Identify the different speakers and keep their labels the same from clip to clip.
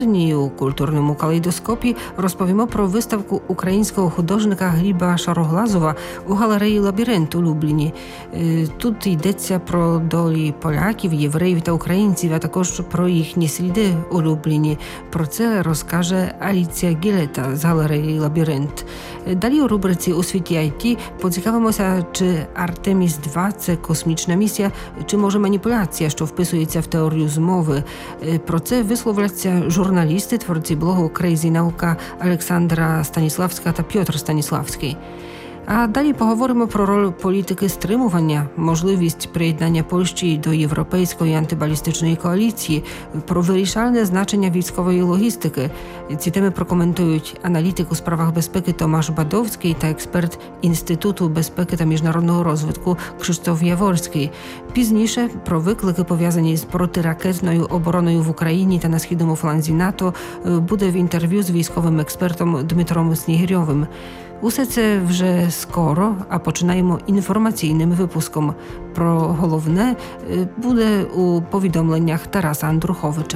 Speaker 1: У культурному калейдоскопі розповімо про виставку українського художника Гліба Шароглазова у галереї «Лабіринт» у Любліні. Тут йдеться про долі поляків, євреїв та українців, а також про їхні сліди у Любліні. Про це розкаже Аліція Гілета з галереї «Лабіринт». Далі у рубриці «У світі IT» поцікавимося, чи Артеміс 2 – це космічна місія, чи може маніпуляція, що вписується в теорію змови. Про це висловляться журналісти, творці блогу «Крейзі Наука» Олександра Станіславська та Пьотр Станіславський. А далі поговоримо про роль політики стримування, можливість приєднання Польщі до європейської антибалістичної коаліції, про вирішальне значення військової логістики. Ці теми прокоментують аналітик у справах безпеки Томаш Бадовський та експерт Інституту безпеки та міжнародного розвитку Крzysztof Яворський. Пізніше про виклики, пов'язані з протиракетною обороною в Україні та на східному фланзі НАТО, буде в інтерв'ю з військовим експертом Дмитром Снігирьовим. Усе це вже скоро, а починаємо інформаційним випуском. Про головне буде у повідомленнях Тараса Андруховича.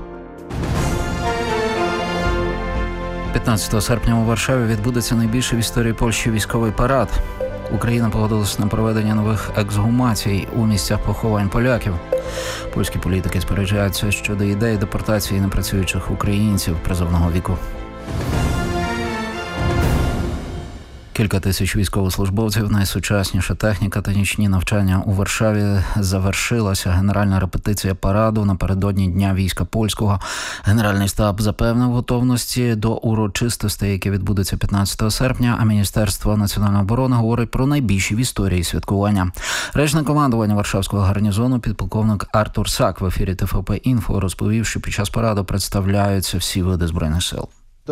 Speaker 2: 15 серпня у Варшаві відбудеться найбільший в історії Польщі військовий парад. Україна погодилася на проведення нових ексгумацій у місцях поховань поляків. Польські політики сперечаються щодо ідеї депортації непрацюючих українців призовного віку. Кілька тисяч військовослужбовців, найсучасніша техніка та нічні навчання у Варшаві. Завершилася генеральна репетиція параду напередодні Дня війська польського. Генеральний штаб запевнив готовності до урочистостей, які відбудуться 15 серпня, а Міністерство національної оборони говорить про найбільші в історії святкування. Речник командування Варшавського гарнізону, підполковник Артур Сак в ефірі ТФП-Інфо розповів, що під час параду представляються всі види Збройних сил.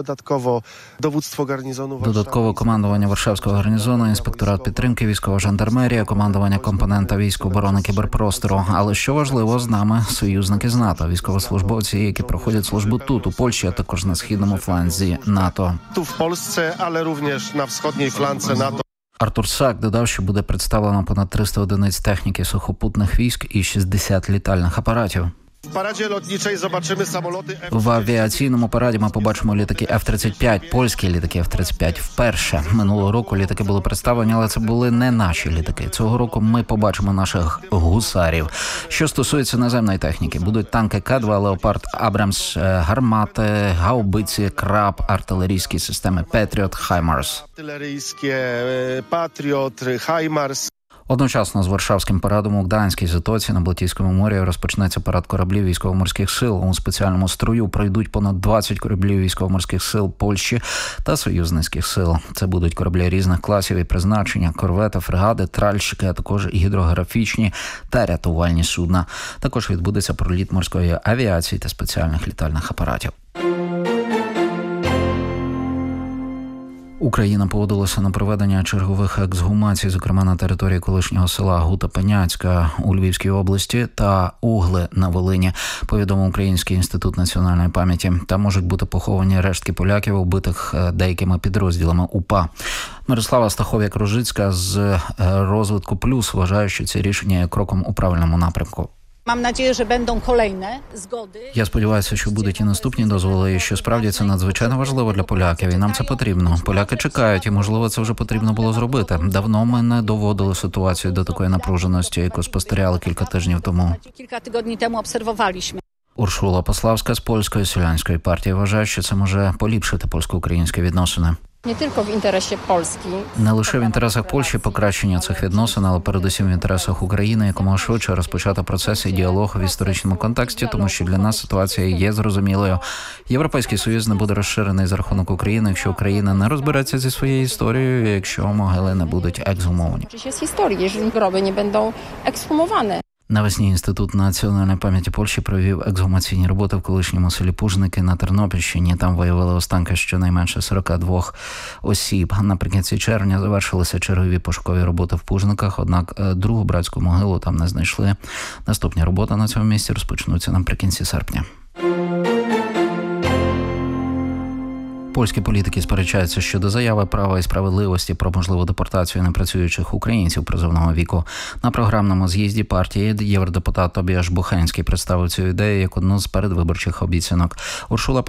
Speaker 2: Додатково командування Варшавського гарнізону, інспекторат підтримки, військова жандармерія, командування компонента військ оборони кіберпростору. Але що важливо, з нами союзники з НАТО, військовослужбовці, які проходять службу тут, у Польщі, а також на східному фланзі НАТО.
Speaker 3: Тут в Польщі, але również на східній фланзі НАТО.
Speaker 2: Артур Сак додав, що буде представлено понад 300 одиниць техніки сухопутних військ і 60 літальних апаратів.
Speaker 3: В параді лотничій побачимо самоліти
Speaker 2: В авіаційному параді ми побачимо літаки F-35, польські літаки F-35 вперше. Минулого року літаки були представлені, але це були не наші літаки. Цього року ми побачимо наших гусарів. Що стосується наземної техніки, будуть танки К-2, Леопард, Абрамс, гармати, гаубиці, Краб, артилерійські системи Петріот, Хаймарс.
Speaker 3: Артилерійські Патріот, Хаймарс.
Speaker 2: Одночасно з Варшавським парадом у Гданській затоці на Балтійському морі розпочнеться парад кораблів військово-морських сил. У спеціальному строю пройдуть понад 20 кораблів військово-морських сил Польщі та союзницьких сил. Це будуть кораблі різних класів і призначення, корвети, фрегади, тральщики, а також гідрографічні та рятувальні судна. Також відбудеться проліт морської авіації та спеціальних літальних апаратів. Україна погодилася на проведення чергових ексгумацій, зокрема на території колишнього села Гута-Пеняцька у Львівській області та Угли на Волині, повідомив Український інститут національної пам'яті. Там можуть бути поховані рештки поляків, убитих деякими підрозділами УПА. Мирослава Стахов'як-Ружицька з «Розвитку Плюс» вважає, що це рішення є кроком у правильному напрямку.
Speaker 4: Mam nadzieję, że będą kolejne zgody.
Speaker 2: Я сподіваюся, що будуть і наступні дозволи, і що справді це надзвичайно важливо для поляків, і нам це потрібно. Поляки чекають, і, можливо, це вже потрібно було зробити. Давно ми не доводили ситуацію до такої напруженості, яку спостерігали кілька тижнів тому.
Speaker 4: Kilka tygodni temu obserwowaliśmy.
Speaker 2: Уршула Пославська з Польської селянської партії вважає, що це може поліпшити польсько-українські відносини.
Speaker 4: Nie tylko w interesie Polski.
Speaker 2: Не лише в інтересах Польщі покращення цих відносин, але передусім в інтересах України, якомога швидше розпочати процес і діалог в історичному контексті, тому що для нас ситуація є зрозумілою. Європейський Союз не буде розширений за рахунок України, якщо Україна не розбереться зі своєю історією, якщо могили не будуть ексгумовані.
Speaker 4: Czy z historii, jeżeli groby nie będą ekshumowane.
Speaker 2: Навесні Інститут національної пам'яті Польщі провів ексгумаційні роботи в колишньому селі Пужники на Тернопільщині. Там виявили останки щонайменше 42 осіб. Наприкінці червня завершилися чергові пошукові роботи в Пужниках, однак другу братську могилу там не знайшли. Наступні роботи на цьому місці розпочнуться наприкінці серпня. Польські політики сперечаються щодо заяви «Права і справедливості» про можливу депортацію непрацюючих українців призовного віку. На програмному з'їзді партії євродепутат Тобіаш Бухенський представив цю ідею як одну з передвиборчих обіцянок. Уршула